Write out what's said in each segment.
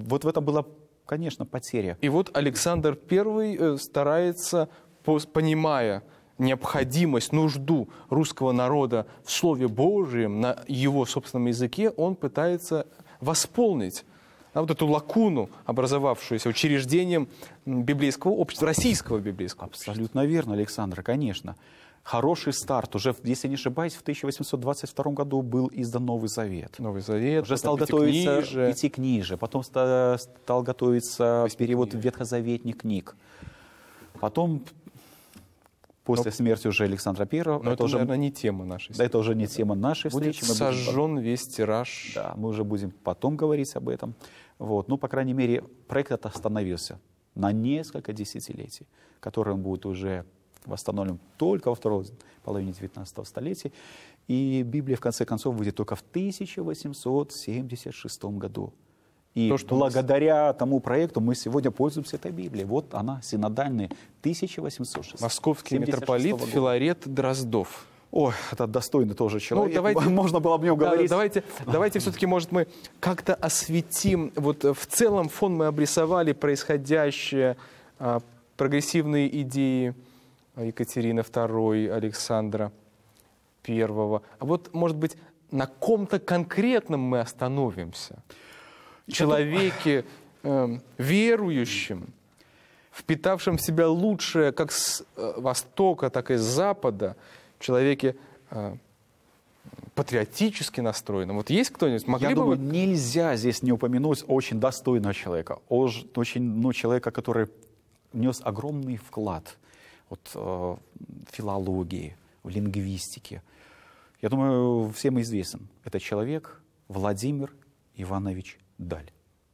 вот в этом была, конечно, потеря. И вот Александр I старается, понимая необходимость, нужду русского народа в Слове Божьем, на его собственном языке, он пытается восполнить вот эту лакуну, образовавшуюся учреждением библейского общества, российского библейского общества. Абсолютно верно, Александр, конечно. Хороший старт. Уже, если не ошибаюсь, в 1822 году был издан Новый Завет. Новый Завет. Уже стал готовиться Пятикнижие, потом стал готовиться перевод ветхозаветных книг. Потом, после смерти уже Александра I... Но это уже, наверное, не тема нашей встречи. Да, это уже не тема нашей встречи. Будет сожжен весь тираж. Да, мы уже будем потом говорить об этом. Вот. Ну, по крайней мере, проект этот остановился на несколько десятилетий, который он будет уже восстановлен только во второй половине 19 столетия. И Библия, в конце концов, выйдет только в 1876 году. И благодаря тому проекту мы сегодня пользуемся этой Библией. Вот она, синодальная, 1806. Московский митрополит Филарет Дроздов. Ой, это достойный тоже человек. Ну, давайте, можно было об нем говорить. Давайте все-таки, может, мы как-то осветим. Вот в целом фон мы обрисовали происходящее, прогрессивные идеи Екатерины II, Александра I. А вот, может быть, на ком-то конкретном мы остановимся. Человеке верующем, впитавшем в себя лучшее как с Востока, так и с Запада, человеке патриотически настроенном. Вот есть кто-нибудь? Я думаю, нельзя здесь не упомянуть очень достойного человека. Очень, человека, который внес огромный вклад в филологии, в лингвистике. Я думаю, всем известен. Это человек Владимир Иванович Даль.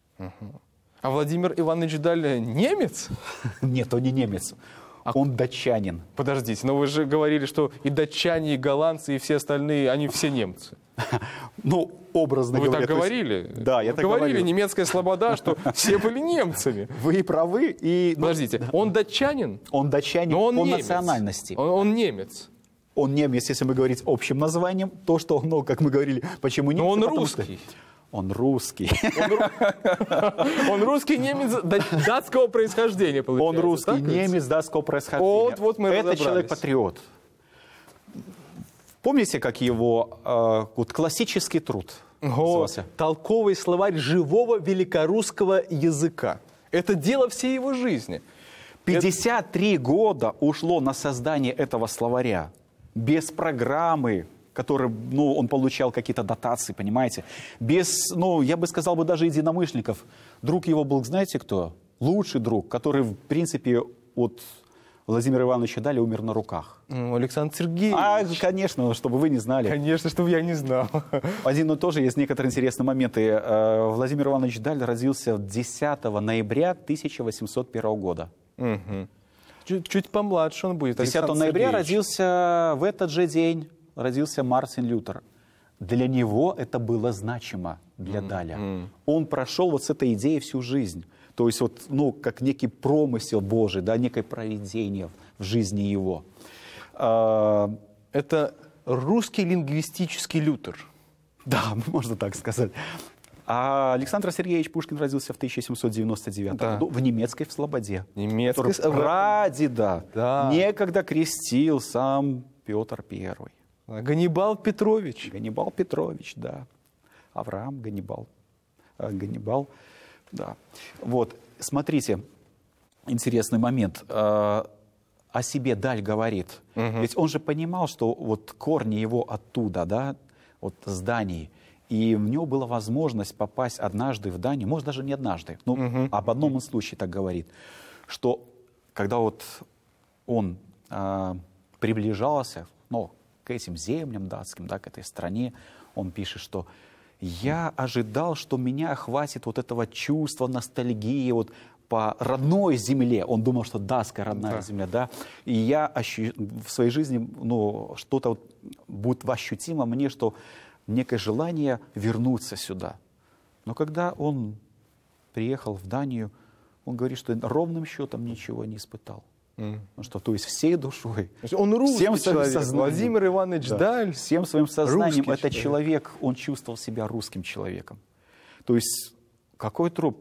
А Владимир Иванович Даль немец? Нет, он не немец. Он датчанин. Подождите, но вы же говорили, что и датчане, и голландцы, и все остальные, они все немцы. Ну, образно говоря. Вы так говорили? Да, я так говорил. Говорили, немецкая слобода, что все были немцами. Вы правы. Подождите, он датчанин? Он датчанин по национальности. Он немец. Он немец, если мы говорить общим названием. То, что, как мы говорили, почему немец? Но он русский. Он русский. Он русский немец датского происхождения, получается. Он русский немец датского происхождения. Вот мы это человек-патриот. Помните, как его классический труд назывался? Толковый словарь живого великорусского языка. Это дело всей его жизни. 53 года ушло на создание этого словаря. Без программы, который, он получал какие-то дотации, понимаете? Без, я бы сказал, даже единомышленников. Друг его был, знаете кто? Лучший друг, который, в принципе, от Владимира Ивановича Даля умер на руках. Александр Сергеевич. Конечно, чтобы вы не знали. Конечно, чтобы я не знал. Тоже есть некоторые интересные моменты. Владимир Иванович Даль родился 10 ноября 1801 года. Угу. Чуть помладше он будет. 10 ноября родился в этот же день. Родился Мартин Лютер. Для него это было значимо, для Даля. Он прошел с этой идеей всю жизнь. То есть, как некий промысел Божий, некое провидение в жизни его. Это русский лингвистический Лютер. Да, можно так сказать. А Александр Сергеевич Пушкин родился в 1799 году в немецкой Слободе. Прадеда некогда крестил сам Петр I. Ганнибал Петрович. Ганнибал Петрович, да. Авраам Ганнибал. Да. Вот, смотрите, интересный момент. О себе Даль говорит. Ведь он же понимал, что корни его оттуда, с Дании. И у него была возможность попасть однажды в Данию, может, даже не однажды, об одном случае так говорит, что когда он приближался, к этим землям датским, к этой стране, он пишет, что «я ожидал, что меня охватит этого чувства, ностальгии по родной земле». Он думал, что датская родная земля, и я в своей жизни, что-то будет ощутимо мне, что некое желание вернуться сюда. Но когда он приехал в Данию, он говорит, что ровным счетом ничего не испытал. То есть всей душой. Он русский всем человек. Владимир Иванович Даль. Всем своим сознанием этот человек, он чувствовал себя русским человеком. То есть какой труд?